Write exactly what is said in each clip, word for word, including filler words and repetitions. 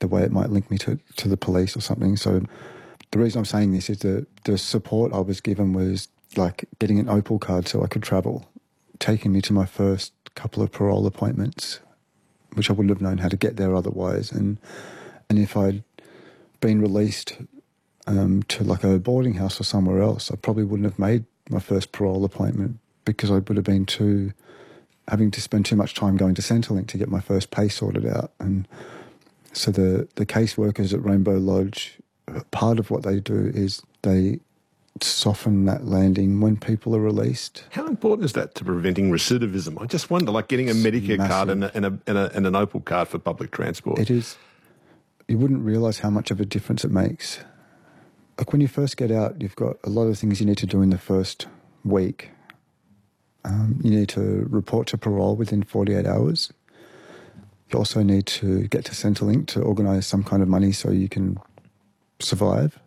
the way it might link me to, to the police or something. So the reason I'm saying this is that the support I was given was like getting an Opal card so I could travel, taking me to my first couple of parole appointments, which I wouldn't have known how to get there otherwise. And and if I'd been released um, to like a boarding house or somewhere else, I probably wouldn't have made my first parole appointment because I would have been too, having to spend too much time going to Centrelink to get my first pay sorted out. And so the, the caseworkers at Rainbow Lodge, part of what they do is they soften that landing when people are released. How important is that to preventing recidivism? I just wonder, like getting a It's Medicare massive. card and a, and, a, and, a, and an Opal card for public transport. It is. You wouldn't realise how much of a difference it makes. Like when you first get out, you've got a lot of things you need to do in the first week. Um, you need to report to parole within forty-eight hours. You also need to get to Centrelink to organise some kind of money so you can survive.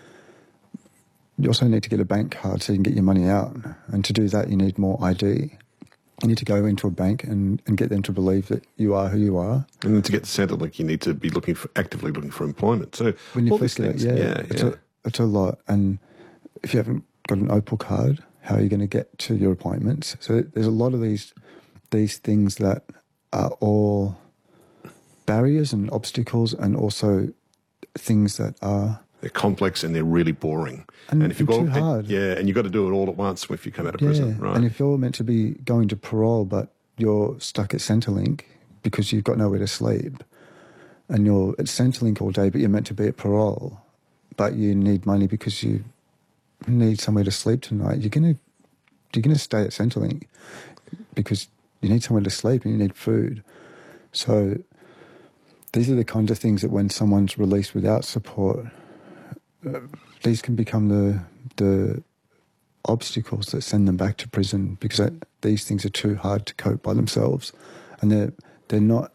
You also need to get a bank card so you can get your money out. And to do that, you need more I D. You need to go into a bank and, and get them to believe that you are who you are. And then to get to Centrelink, you need to be looking for, actively looking for employment. So When you all first these get out, things, yeah, yeah, it's, yeah. A, it's a lot. And if you haven't got an Opal card, how are you going to get to your appointments? So there's a lot of these these things that are all barriers and obstacles, and also things that are They're complex and they're really boring. And, if you've and got too hard. yeah, and you've got to do it all at once if you come out of yeah. prison, right? And if you're meant to be going to parole, but you're stuck at Centrelink because you've got nowhere to sleep, and you're at Centrelink all day, but you're meant to be at parole, but you need money because you need somewhere to sleep tonight, you're gonna you're gonna stay at Centrelink because you need somewhere to sleep and you need food. So these are the kinds of things that when someone's released without support, uh, these can become the the obstacles that send them back to prison, because that, these things are too hard to cope by themselves, and they're they're not.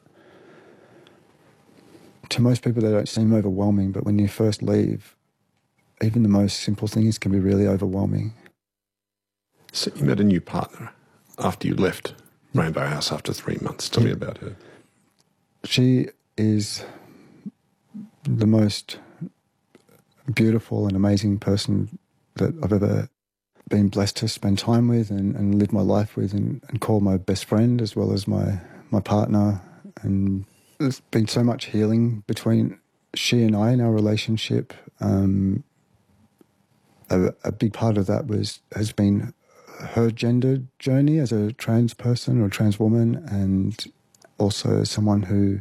To most people, they don't seem overwhelming, but when you first leave, even the most simple things can be really overwhelming. So you met a new partner after you left Rainbow House after three months. Tell Yeah. me about her. She is the most beautiful and amazing person that I've ever been blessed to spend time with and, and live my life with, and, and call my best friend as well as my, my partner. And there's been so much healing between she and I in our relationship. Um, a, a big part of that was has been her gender journey as a trans person or a trans woman, and also someone who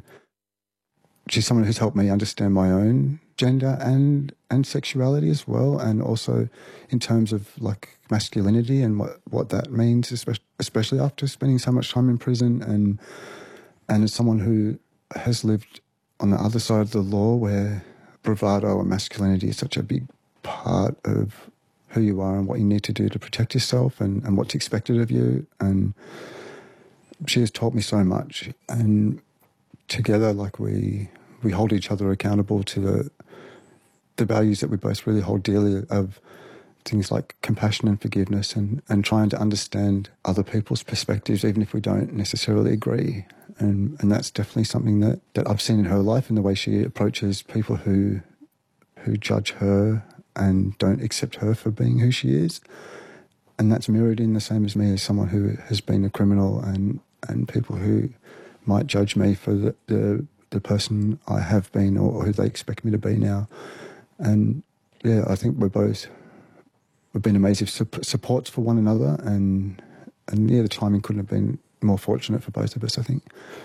she's someone who's helped me understand my own gender and and sexuality as well, and also in terms of like masculinity and what, what that means, especially, especially after spending so much time in prison, and and as someone who has lived on the other side of the law where bravado and masculinity is such a big part of who you are and what you need to do to protect yourself, and, and what's expected of you. And she has taught me so much, and together like we we hold each other accountable to the the values that we both really hold dearly, of things like compassion and forgiveness, and, and trying to understand other people's perspectives even if we don't necessarily agree. And and that's definitely something that, that I've seen in her life, in the way she approaches people who who judge her and don't accept her for being who she is. And that's mirrored in the same as me, as someone who has been a criminal, and, and people who might judge me for the, the, the person I have been, or who they expect me to be now. And yeah, I think we're both, we've been amazing su- supports for one another, and and yeah, the timing couldn't have been more fortunate for both of us, I think.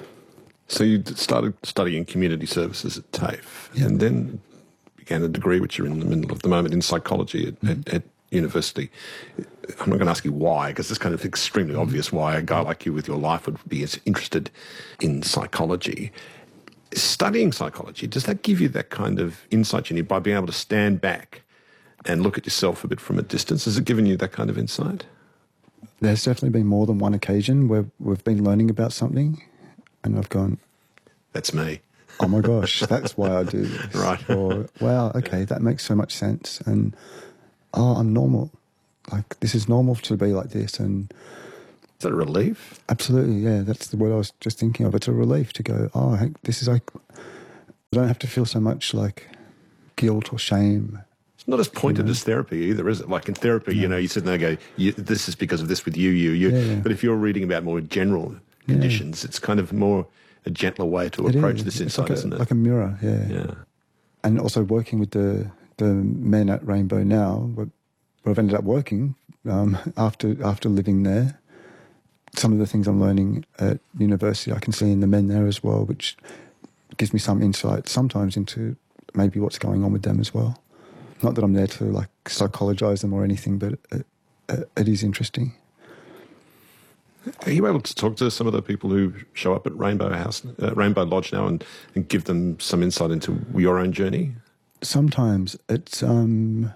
So you started studying community services at TAFE, Yeah. and then began a degree, which you're in the middle of the moment, in psychology at, Mm-hmm. at, at university. I'm not going to ask you why, because it's kind of extremely mm-hmm. obvious why a guy like you with your life would be as interested in psychology. Studying psychology, does that give you that kind of insight you need by being able to stand back and look at yourself a bit from a distance? Has it given you that kind of insight? There's definitely been more than one occasion where we've been learning about something and I've gone, that's me. Oh my gosh, that's why I do this. Right. Or, wow, okay, that makes so much sense. And, oh, I'm normal. Like, this is normal to be like this. And is that a relief? Absolutely, yeah. That's the word I was just thinking of. It's a relief to go, oh, hey, this is like, I don't have to feel so much like guilt or shame. It's not as pointed as therapy either, is it? Like in therapy, no. you know, you sit there and go, you, this is because of this with you, you, you. Yeah, yeah. But if you're reading about more general conditions, yeah. it's kind of more a gentler way to it approach is. this it's insight, like a, isn't it? Like a mirror, yeah. Yeah. And also working with the, the men at Rainbow now, where I've ended up working um, after after living there. Some of the things I'm learning at university I can see in the men there as well, which gives me some insight sometimes into maybe what's going on with them as well. Not that I'm there to like psychologize them or anything, but it, it, it is interesting. Are you able to talk to some of the people who show up at Rainbow House, uh, Rainbow Lodge now, and, and give them some insight into your own journey? Sometimes it's. Um,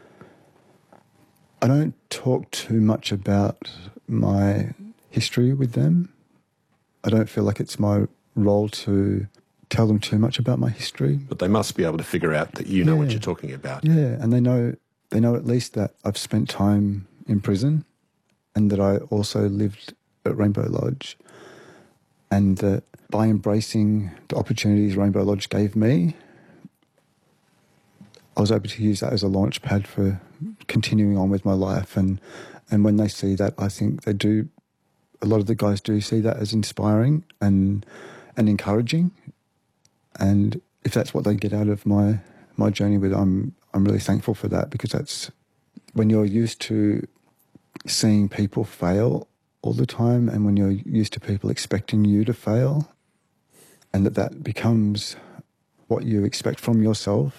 I don't talk too much about my history with them. I don't feel like it's my role to tell them too much about my history. But they must be able to figure out that you know yeah. what you're talking about. Yeah, and they know they know at least that I've spent time in prison and that I also lived at Rainbow Lodge, and that by embracing the opportunities Rainbow Lodge gave me, I was able to use that as a launch pad for continuing on with my life. And, and when they see that, I think they do, a lot of the guys do see that as inspiring and and encouraging. And if that's what they get out of my, my journey with, I'm I'm really thankful for that, because that's when you're used to seeing people fail all the time, and when you're used to people expecting you to fail, and that that becomes what you expect from yourself,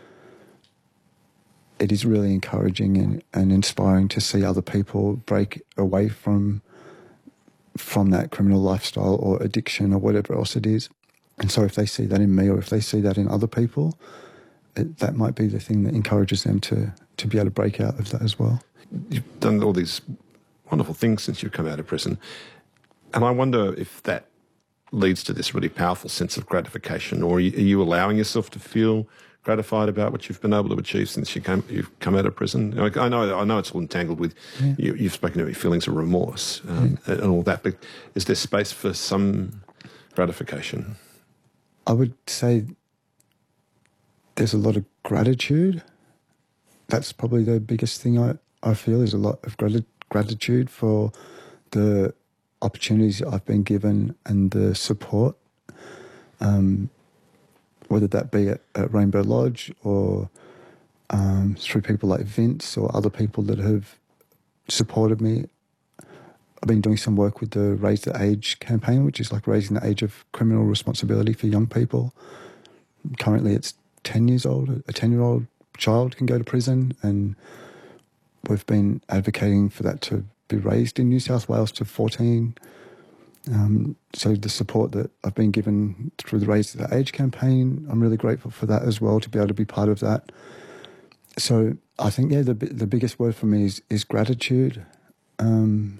it is really encouraging and, and inspiring to see other people break away from from that criminal lifestyle or addiction or whatever else it is. And so if they see that in me, or if they see that in other people, it, that might be the thing that encourages them to, to be able to break out of that as well. You've done all these wonderful things since you've come out of prison. And I wonder if that leads to this really powerful sense of gratification, or are you, are you allowing yourself to feel gratified about what you've been able to achieve since you came, you've come out of prison? Like, I know I know it's all entangled with, yeah. you, you've spoken about your feelings of remorse um, yeah. and all that, but is there space for some gratification? I would say there's a lot of gratitude. That's probably the biggest thing I, I feel, is a lot of grat- gratitude for the opportunities I've been given and the support, um, whether that be at, at Rainbow Lodge or um, through people like Vince or other people that have supported me. I've been doing some work with the Raise the Age campaign, which is like raising the age of criminal responsibility for young people. Currently it's ten years old. A ten-year-old child can go to prison, and we've been advocating for that to be raised in New South Wales to fourteen. Um, so the support that I've been given through the Raise the Age campaign, I'm really grateful for that as well, to be able to be part of that. So I think, yeah, the the biggest word for me is, is gratitude. Um,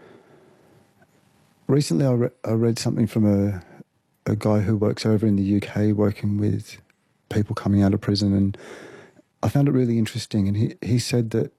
recently I, re- I read something from a, a guy who works over in the U K working with people coming out of prison, and I found it really interesting. And he, he said that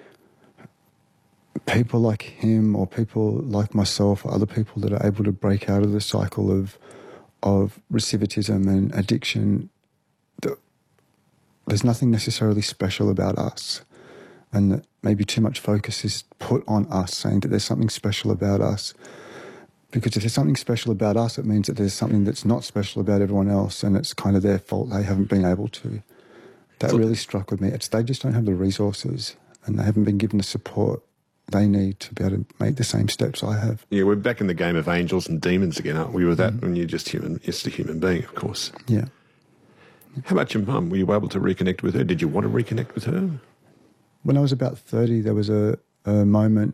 people like him, or people like myself, or other people that are able to break out of the cycle of of recidivism and addiction, that there's nothing necessarily special about us, and that maybe too much focus is put on us, saying that there's something special about us. Because if there's something special about us, it means that there's something that's not special about everyone else, and it's kind of their fault they haven't been able to. That really struck with me. It's they just don't have the resources, and they haven't been given the support they need to be able to make the same steps I have. Yeah, we're back in the game of angels and demons again, aren't we? With that, mm. when you're just human, just a human being, of course. Yeah. How about your mum? Were you able to reconnect with her? Did you want to reconnect with her? When I was about thirty, there was a, a moment,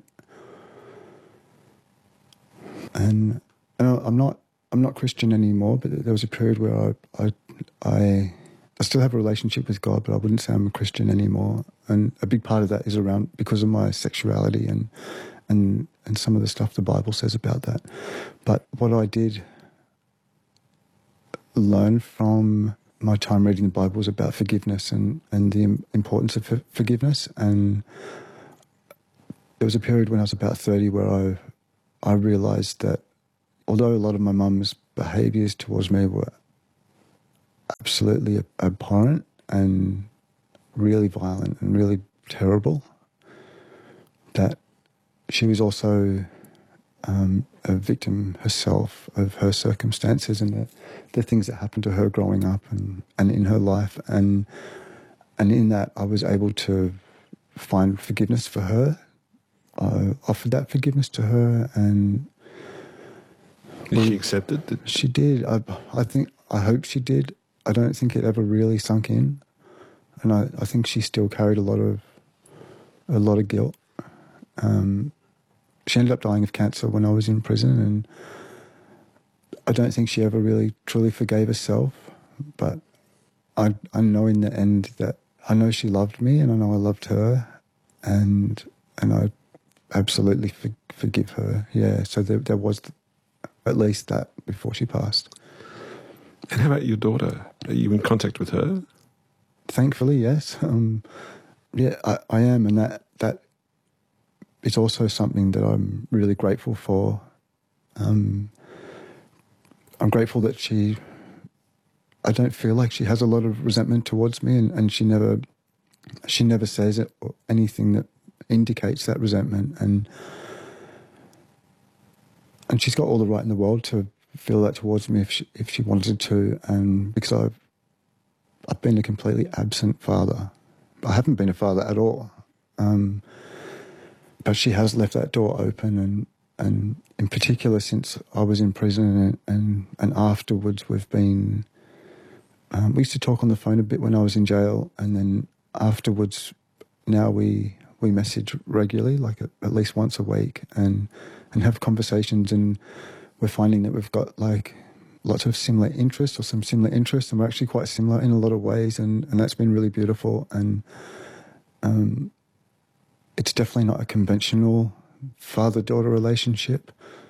and, and I'm not I'm not Christian anymore, but there was a period where I I I, I still have a relationship with God, but I wouldn't say I'm a Christian anymore. And a big part of that is around because of my sexuality and and and some of the stuff the Bible says about that. But what I did learn from my time reading the Bible was about forgiveness and, and the importance of forgiveness. And there was a period when I was about thirty where I I realised that although a lot of my mum's behaviours towards me were absolutely abhorrent and really violent and really terrible, that she was also um, a victim herself of her circumstances and the, the things that happened to her growing up and, and in her life. And and in that, I was able to find forgiveness for her. I offered that forgiveness to her, and Did she accept it? Did... She did. I, I think. I hope she did. I don't think it ever really sunk in, and I, I think she still carried a lot of a lot of guilt. Um, she ended up dying of cancer when I was in prison, and I don't think she ever really truly forgave herself. But I I know in the end that I know she loved me, and I know I loved her, and and I absolutely for, forgive her. Yeah. So there there was at least that before she passed. And how about your daughter? Are you in contact with her? Thankfully, yes. Um, yeah, I, I am, and that that is also something that I'm really grateful for. Um, I'm grateful that she. I don't feel like she has a lot of resentment towards me, and, and she never, she never says it or anything that indicates that resentment, and and she's got all the right in the world to feel that towards me if she, if she wanted to, and because I've I've been a completely absent father. I haven't been a father at all, um, but she has left that door open, and and in particular since I was in prison and and, and afterwards we've been. Um, we used to talk on the phone a bit when I was in jail, and then afterwards, now we we message regularly, like at, at least once a week, and and have conversations. And we're finding that we've got like lots of similar interests or some similar interests, and we're actually quite similar in a lot of ways, and, and that's been really beautiful. And um, it's definitely not a conventional father-daughter relationship,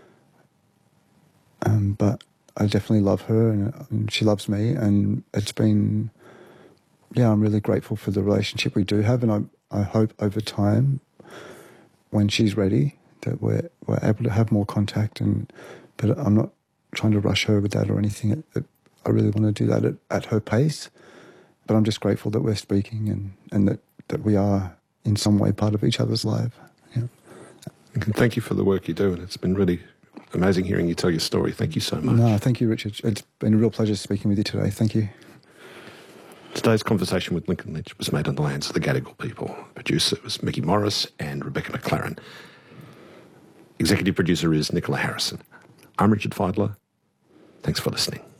um, but I definitely love her, and, and she loves me, and it's been, yeah, I'm really grateful for the relationship we do have, and I I hope over time, when she's ready, that we're we're able to have more contact. And but I'm not trying to rush her with that or anything. It, it, I really want to do that at, at her pace, but I'm just grateful that we're speaking and, and that, that we are in some way part of each other's life. Yeah. And thank you for the work you do, and it's been really amazing hearing you tell your story. Thank you so much. No, thank you, Richard. It's been a real pleasure speaking with you today. Thank you. Today's conversation with Lincoln Lynch was made on the lands of the Gadigal people. Producer was Mickey Morris and Rebecca McLaren. Executive producer is Nicola Harrison. I'm Richard Feidler. Thanks for listening.